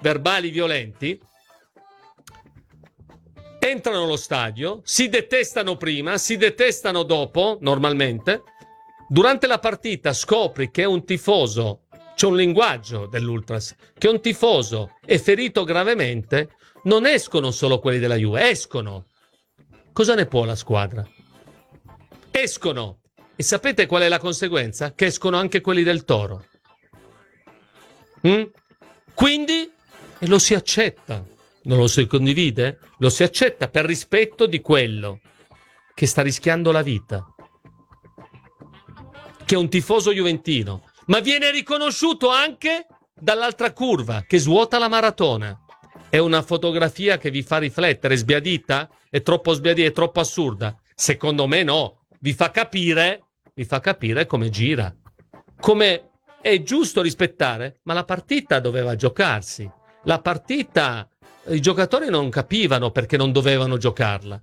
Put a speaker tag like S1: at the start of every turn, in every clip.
S1: verbali violenti, entrano allo stadio, si detestano prima, si detestano dopo, normalmente. Durante la partita scopri che un tifoso, c'è un linguaggio dell'Ultras, che un tifoso è ferito gravemente, non escono solo quelli della Juve, escono. Cosa ne può la squadra? Escono. E sapete qual è la conseguenza? Che escono anche quelli del Toro. Quindi lo si accetta. Non lo si condivide? Lo si accetta per rispetto di quello che sta rischiando la vita, che è un tifoso juventino, ma viene riconosciuto anche dall'altra curva che svuota la maratona. È una fotografia che vi fa riflettere. Sbiadita? È troppo sbiadita? È troppo assurda? Secondo me no. Vi fa capire come gira, come è giusto rispettare, ma la partita doveva giocarsi. La partita, i giocatori non capivano perché non dovevano giocarla.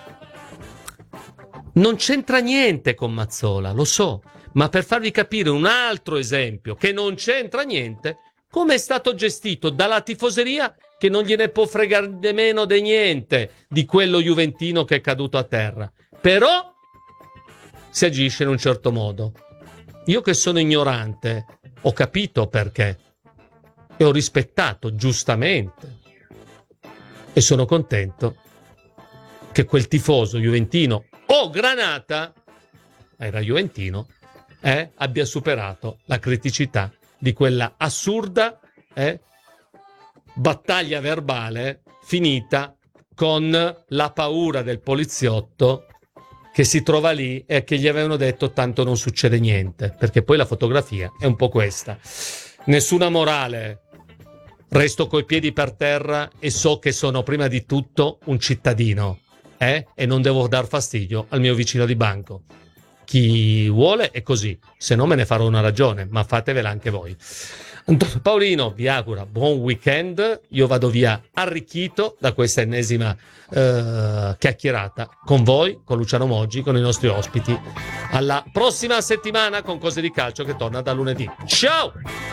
S1: Non c'entra niente con Mazzola, lo so, ma per farvi capire un altro esempio che non c'entra niente, come è stato gestito dalla tifoseria che non gliene può fregare nemmeno di niente di quello juventino che è caduto a terra. Però si agisce in un certo modo. Io che sono ignorante ho capito perché e ho rispettato giustamente e sono contento che quel tifoso juventino o Granata, era juventino, abbia superato la criticità di quella assurda battaglia verbale finita con la paura del poliziotto che si trova lì e che gli avevano detto tanto non succede niente, perché poi la fotografia è un po' questa. Nessuna morale, resto coi piedi per terra e so che sono prima di tutto un cittadino e non devo dar fastidio al mio vicino di banco. Chi vuole è così, se no me ne farò una ragione, ma fatevela anche voi. Paolino vi augura buon weekend, io vado via arricchito da questa ennesima chiacchierata con voi, con Luciano Moggi, con i nostri ospiti. Alla prossima settimana con Cose di Calcio che torna da lunedì. Ciao!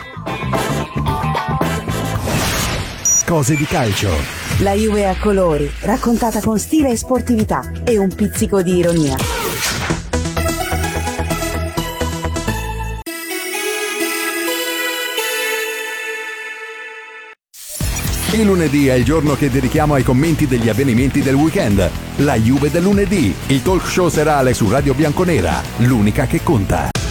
S2: Cose di Calcio.
S3: La Juve a colori, raccontata con stile e sportività e un pizzico di ironia.
S2: Il lunedì è il giorno che dedichiamo ai commenti degli avvenimenti del weekend. La Juve del lunedì, il talk show serale su Radio Bianconera, l'unica che conta.